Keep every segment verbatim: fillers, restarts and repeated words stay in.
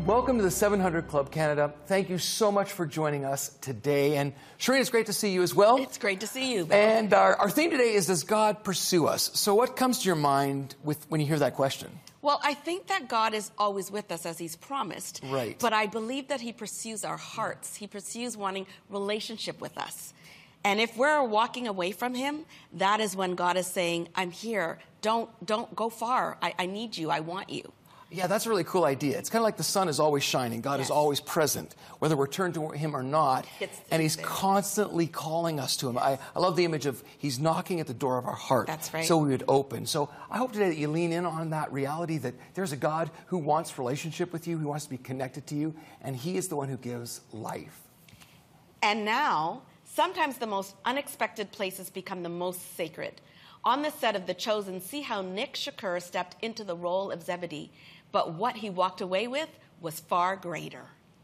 Welcome to the seven hundred Club Canada. Thank you so much for joining us today. And Shereen, it's great to see you as well. It's great to see you, Bill. And our, our theme today is, does God pursue us? So what comes to your mind with, when you hear that question? Well, I think that God is always with us as he's promised. Right. But I believe that he pursues our hearts. He pursues wanting relationship with us. And if we're walking away from him, that is when God is saying, I'm here. Don't, don't go far. I, I need you. I want you. Yeah, that's a really cool idea. It's kind of like the sun is always shining. God Yes. is always present, whether we're turned to him or not. It's and he's there. constantly calling us to him. I, I love the image of he's knocking at the door of our heart. That's right. So we would open. So I hope today that you lean in on that reality that there's a God who wants relationship with you, who wants to be connected to you, and he is the one who gives life. And now, sometimes the most unexpected places become the most sacred. On the set of The Chosen, see how Nick Shakur stepped into the role of Zebedee, but what he walked away with was far greater.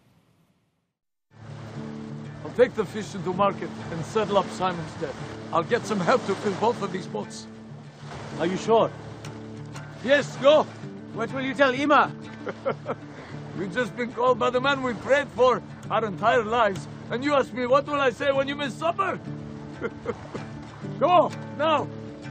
I'll take the fish into market and settle up Simon's debt. I'll get some help to fill both of these boats. Are you sure? Yes, go. What will you tell Ima? We've just been called by the man we prayed for our entire lives. And you ask me, what will I say when you miss supper? Go, now.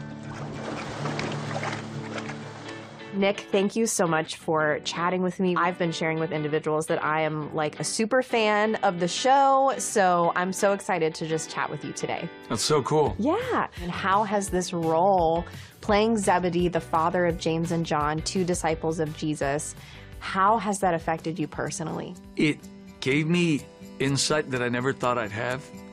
Nick, thank you so much for chatting with me. I've been sharing with individuals that I am like a super fan of the show, so I'm so excited to just chat with you today. That's so cool. Yeah. And how has this role, playing Zebedee, the father of James and John, two disciples of Jesus, how has that affected you personally? It gave me insight that I never thought I'd have.